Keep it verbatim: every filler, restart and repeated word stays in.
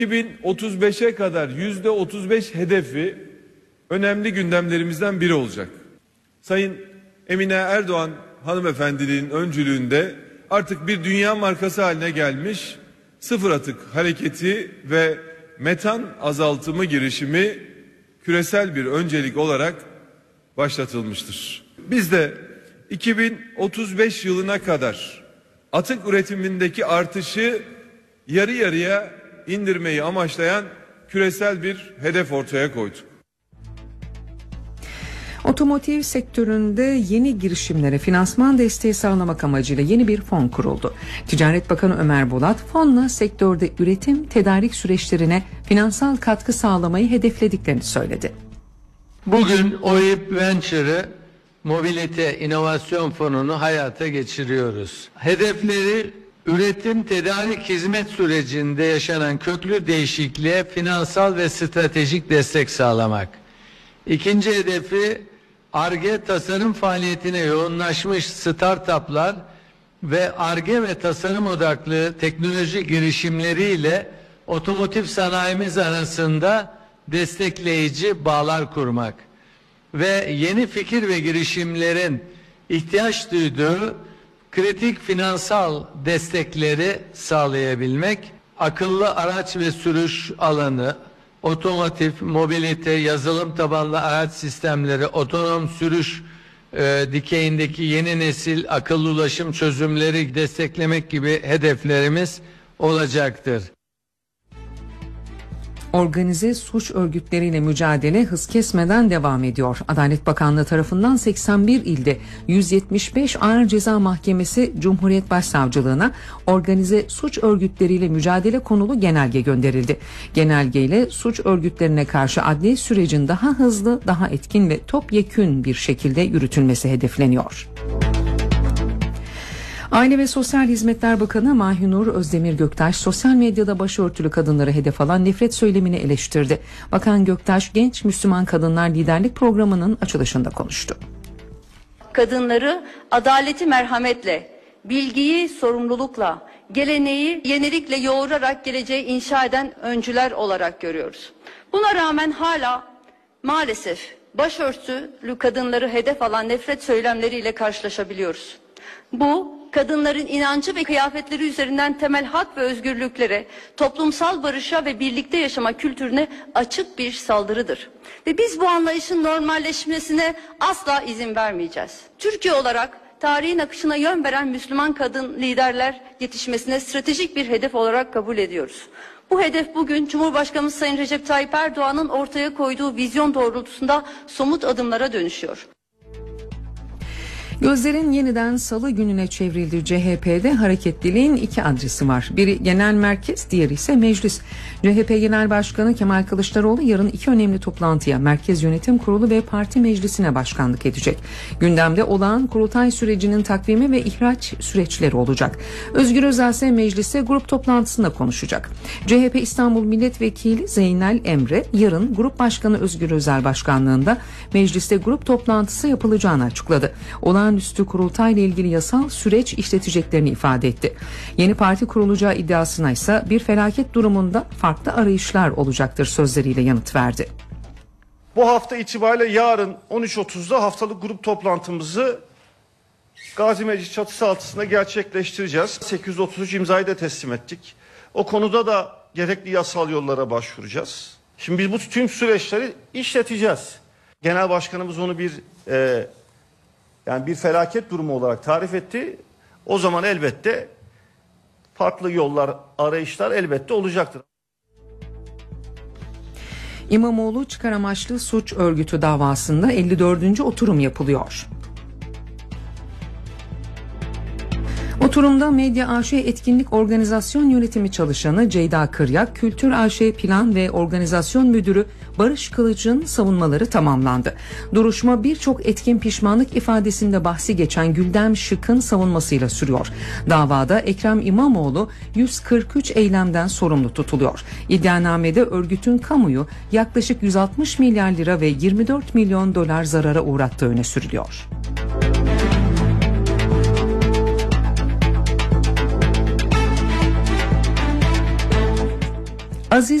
iki bin otuz beşe kadar yüzde otuz beş hedefi önemli gündemlerimizden biri olacak. Sayın Emine Erdoğan hanımefendinin öncülüğünde artık bir dünya markası haline gelmiş sıfır atık hareketi ve metan azaltımı girişimi küresel bir öncelik olarak başlatılmıştır. Biz de iki bin otuz beş yılına kadar atık üretimindeki artışı yarı yarıya indirmeyi amaçlayan küresel bir hedef ortaya koyduk. Otomotiv sektöründe yeni girişimlere finansman desteği sağlamak amacıyla yeni bir fon kuruldu. Ticaret Bakanı Ömer Bolat, fonla sektörde üretim, tedarik süreçlerine finansal katkı sağlamayı hedeflediklerini söyledi. Bugün O İ P Venture'ı Mobilite İnovasyon Fonu'nu hayata geçiriyoruz. Hedefleri üretim, tedarik, hizmet sürecinde yaşanan köklü değişikliğe finansal ve stratejik destek sağlamak. İkinci hedefi Ar-Ge tasarım faaliyetine yoğunlaşmış startuplar ve Ar-Ge ve tasarım odaklı teknoloji girişimleriyle otomotiv sanayimiz arasında destekleyici bağlar kurmak ve yeni fikir ve girişimlerin ihtiyaç duyduğu kritik finansal destekleri sağlayabilmek, akıllı araç ve sürüş alanı, otomotiv, mobilite, yazılım tabanlı araç sistemleri, otonom sürüş e, dikeyindeki yeni nesil akıllı ulaşım çözümleri desteklemek gibi hedeflerimiz olacaktır. Organize suç örgütleriyle mücadele hız kesmeden devam ediyor. Adalet Bakanlığı tarafından seksen bir ilde yüz yetmiş beş Ağır Ceza Mahkemesi Cumhuriyet Başsavcılığına organize suç örgütleriyle mücadele konulu genelge gönderildi. Genelgeyle suç örgütlerine karşı adli sürecin daha hızlı, daha etkin ve topyekün bir şekilde yürütülmesi hedefleniyor. Aile ve Sosyal Hizmetler Bakanı Mahinur Özdemir Göktaş sosyal medyada başörtülü kadınları hedef alan nefret söylemini eleştirdi. Bakan Göktaş, Genç Müslüman Kadınlar Liderlik Programı'nın açılışında konuştu. Kadınları adaleti merhametle, bilgiyi sorumlulukla, geleneği yenilikle yoğurarak geleceği inşa eden öncüler olarak görüyoruz. Buna rağmen hala maalesef başörtülü kadınları hedef alan nefret söylemleriyle karşılaşabiliyoruz. Bu, kadınların inancı ve kıyafetleri üzerinden temel hak ve özgürlüklere, toplumsal barışa ve birlikte yaşama kültürüne açık bir saldırıdır. Ve biz bu anlayışın normalleşmesine asla izin vermeyeceğiz. Türkiye olarak tarihin akışına yön veren Müslüman kadın liderler yetişmesine stratejik bir hedef olarak kabul ediyoruz. Bu hedef bugün Cumhurbaşkanımız Sayın Recep Tayyip Erdoğan'ın ortaya koyduğu vizyon doğrultusunda somut adımlara dönüşüyor. Gözlerin yeniden salı gününe çevrildiği C H P'de hareketliliğin iki adresi var. Biri genel merkez, diğeri ise meclis. C H P Genel Başkanı Kemal Kılıçdaroğlu yarın iki önemli toplantıya, Merkez Yönetim Kurulu ve Parti Meclisi'ne başkanlık edecek. Gündemde olağan kurultay sürecinin takvimi ve ihraç süreçleri olacak. Özgür Özel ise mecliste grup toplantısında konuşacak. C H P İstanbul Milletvekili Zeynel Emre yarın Grup Başkanı Özgür Özel başkanlığında mecliste grup toplantısı yapılacağını açıkladı. Olağan üstü kurultayla ilgili yasal süreç işleteceklerini ifade etti. Yeni parti kurulacağı iddiasına ise bir felaket durumunda farklı arayışlar olacaktır sözleriyle yanıt verdi. Bu hafta itibariyle yarın on üç otuzda haftalık grup toplantımızı Gazi Meclis çatısı altında gerçekleştireceğiz. sekiz yüz otuz üç imzayı da teslim ettik. O konuda da gerekli yasal yollara başvuracağız. Şimdi biz bu tüm süreçleri işleteceğiz. Genel Başkanımız onu bir e, yani bir felaket durumu olarak tarif etti. O zaman elbette farklı yollar, arayışlar elbette olacaktır. İmamoğlu çıkar amaçlı suç örgütü davasında elli dördüncü oturum yapılıyor. Oturumda Medya A Ş Etkinlik Organizasyon Yönetimi Çalışanı Ceyda Kıryak, Kültür A Ş Plan ve Organizasyon Müdürü Barış Kılıç'ın savunmaları tamamlandı. Duruşma birçok etkin pişmanlık ifadesinde bahsi geçen Güldem Şık'ın savunmasıyla sürüyor. Davada Ekrem İmamoğlu yüz kırk üç eylemden sorumlu tutuluyor. İddianamede örgütün kamuyu yaklaşık yüz altmış milyar lira ve yirmi dört milyon dolar zarara uğrattığı öne sürülüyor.